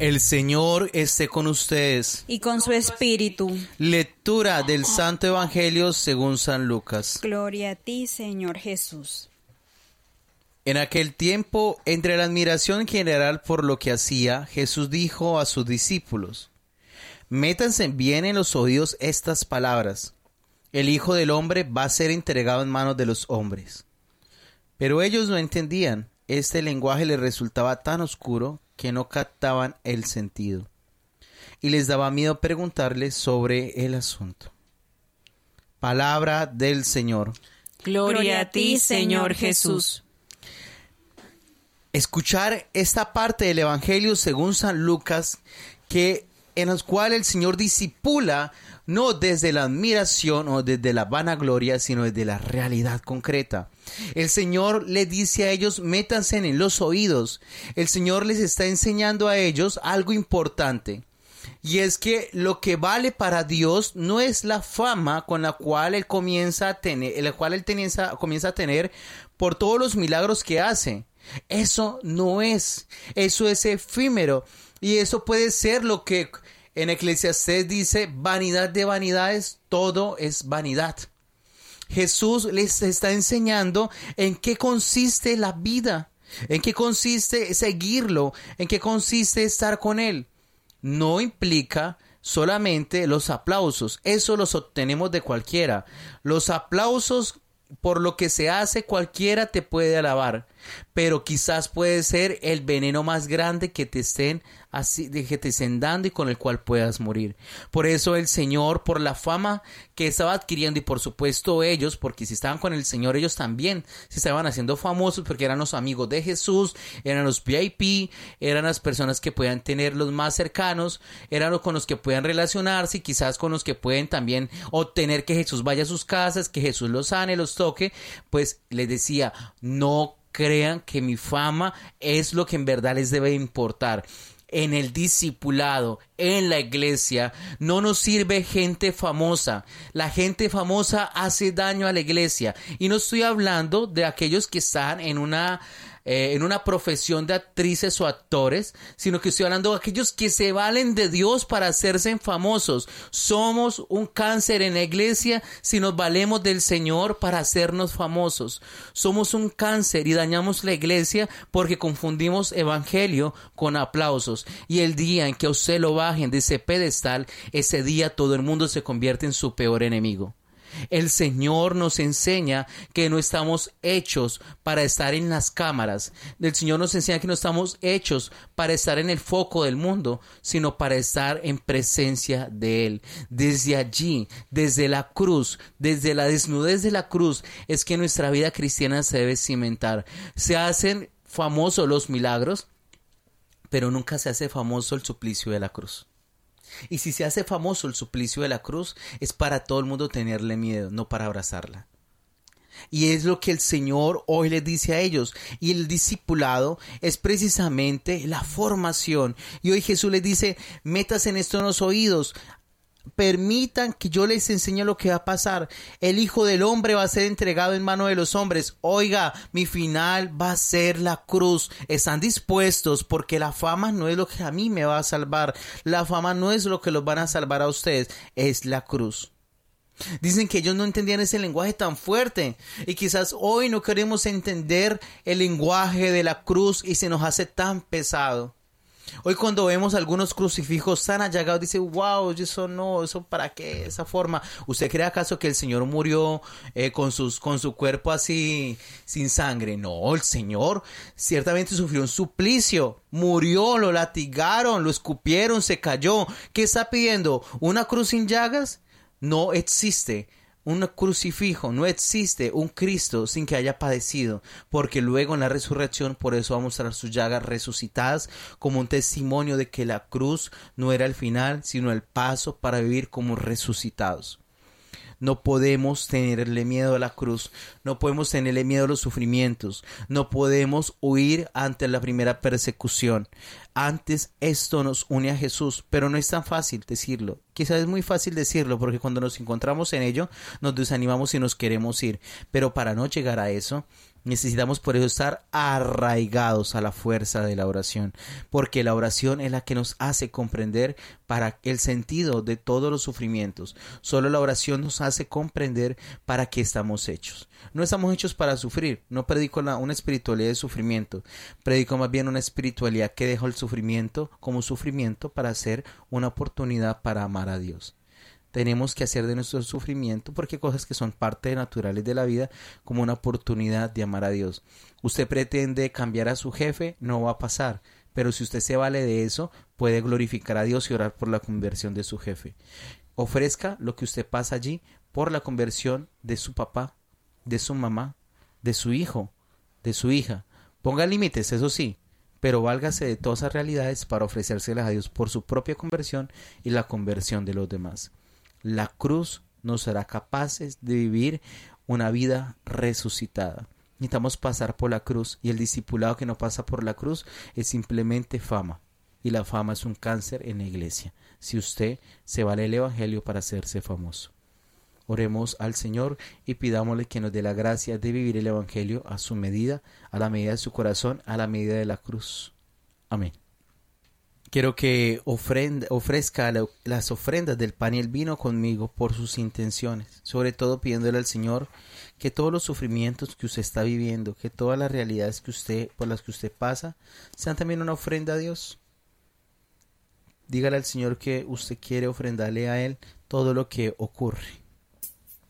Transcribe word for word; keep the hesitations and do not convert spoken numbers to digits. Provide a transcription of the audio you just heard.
El Señor esté con ustedes. Y con su espíritu. Lectura del Santo Evangelio según San Lucas. Gloria a ti, Señor Jesús. En aquel tiempo, entre la admiración general por lo que hacía, Jesús dijo a sus discípulos: Métanse bien en los oídos estas palabras. El Hijo del Hombre va a ser entregado en manos de los hombres. Pero ellos no entendían. Este lenguaje les resultaba tan oscuro que no captaban el sentido, y les daba miedo preguntarles sobre el asunto. Palabra del Señor. Gloria a ti, Señor Jesús. Escuchar esta parte del Evangelio según San Lucas, que en los cual el Señor disipula no desde la admiración o desde la vanagloria, sino desde la realidad concreta. El Señor les dice a ellos: métanse en los oídos. El Señor les está enseñando a ellos algo importante. Y es que lo que vale para Dios no es la fama con la cual Él comienza a tener, la cual Él comienza, comienza a tener por todos los milagros que hace. Eso no es, eso es efímero. Y eso puede ser lo que en Eclesiastés dice: vanidad de vanidades, todo es vanidad. Jesús les está enseñando en qué consiste la vida, en qué consiste seguirlo, en qué consiste estar con Él. No implica solamente los aplausos, eso los obtenemos de cualquiera. Los aplausos por lo que se hace, cualquiera te puede alabar, pero quizás puede ser el veneno más grande que te estén así, que te estén dando y con el cual puedas morir. Por eso el Señor, por la fama que estaba adquiriendo, y por supuesto ellos, porque si estaban con el Señor, ellos también se estaban haciendo famosos porque eran los amigos de Jesús, eran los V I P, eran las personas que podían tener los más cercanos, eran los con los que puedan relacionarse y quizás con los que pueden también obtener que Jesús vaya a sus casas, que Jesús los sane, los toque. Pues les decía: no crean que mi fama es lo que en verdad les debe importar. En el discipulado, en la iglesia, no nos sirve gente famosa. La gente famosa hace daño a la iglesia. Y no estoy hablando de aquellos que están en una, eh, en una profesión de actrices o actores, sino que estoy hablando de aquellos que se valen de Dios para hacerse famosos. Somos un cáncer en la iglesia si nos valemos del Señor para hacernos famosos. Somos un cáncer y dañamos la iglesia porque confundimos evangelio con aplausos. Y el día en que usted lo bajen de ese pedestal, ese día todo el mundo se convierte en su peor enemigo. El Señor nos enseña que no estamos hechos para estar en las cámaras. El Señor nos enseña que no estamos hechos para estar en el foco del mundo, sino para estar en presencia de Él. Desde allí, desde la cruz, desde la desnudez de la cruz, es que nuestra vida cristiana se debe cimentar. Se hacen famosos los milagros, pero nunca se hace famoso el suplicio de la cruz. Y si se hace famoso el suplicio de la cruz, es para todo el mundo tenerle miedo, no para abrazarla. Y es lo que el Señor hoy les dice a ellos. Y el discipulado es precisamente la formación. Y hoy Jesús les dice: métanse en esto en los oídos. Permitan que yo les enseñe lo que va a pasar. El Hijo del Hombre va a ser entregado en manos de los hombres. Oiga, mi final va a ser la cruz. ¿Están dispuestos? Porque la fama no es lo que a mí me va a salvar. La fama no es lo que los van a salvar a ustedes. Es la cruz. Dicen que ellos no entendían ese lenguaje tan fuerte. Y quizás hoy no queremos entender el lenguaje de la cruz y se nos hace tan pesado. Hoy cuando vemos algunos crucifijos tan allagados, dice: wow, eso no, eso para qué, esa forma. ¿Usted cree acaso que el Señor murió eh, con, sus, con su cuerpo así sin sangre? No, el Señor ciertamente sufrió un suplicio, murió, lo latigaron, lo escupieron, se cayó. ¿Qué está pidiendo? ¿Una cruz sin llagas? No existe un crucifijo, no existe un Cristo sin que haya padecido, porque luego en la resurrección, por eso va a mostrar sus llagas resucitadas como un testimonio de que la cruz no era el final, sino el paso para vivir como resucitados. No podemos tenerle miedo a la cruz, no podemos tenerle miedo a los sufrimientos, no podemos huir ante la primera persecución. Antes esto nos une a Jesús, pero no es tan fácil decirlo. Quizás es muy fácil decirlo porque cuando nos encontramos en ello nos desanimamos y nos queremos ir. Pero para no llegar a eso, Necesitamos por eso estar arraigados a la fuerza de la oración, porque la oración es la que nos hace comprender para el sentido de todos los sufrimientos. Solo la oración nos hace comprender para qué estamos hechos. No estamos hechos para sufrir. No predico la, una espiritualidad de sufrimiento. Predico más bien una espiritualidad que deja el sufrimiento como sufrimiento para ser una oportunidad para amar a Dios. Tenemos que hacer de nuestro sufrimiento, porque hay cosas que son parte naturales de la vida, como una oportunidad de amar a Dios. Usted pretende cambiar a su jefe, no va a pasar, pero si usted se vale de eso, puede glorificar a Dios y orar por la conversión de su jefe. Ofrezca lo que usted pasa allí por la conversión de su papá, de su mamá, de su hijo, de su hija. Ponga límites, eso sí, pero válgase de todas esas realidades para ofrecérselas a Dios por su propia conversión y la conversión de los demás. La cruz nos hará capaces de vivir una vida resucitada. Necesitamos pasar por la cruz, y el discipulado que no pasa por la cruz es simplemente fama. Y la fama es un cáncer en la iglesia, si usted se vale el evangelio para hacerse famoso. Oremos al Señor y pidámosle que nos dé la gracia de vivir el evangelio a su medida, a la medida de su corazón, a la medida de la cruz. Amén. Quiero que ofrenda, ofrezca la, las ofrendas del pan y el vino conmigo por sus intenciones, sobre todo pidiéndole al Señor que todos los sufrimientos que usted está viviendo, que todas las realidades que usted, por las que usted pasa, sean también una ofrenda a Dios. Dígale al Señor que usted quiere ofrendarle a Él todo lo que ocurre.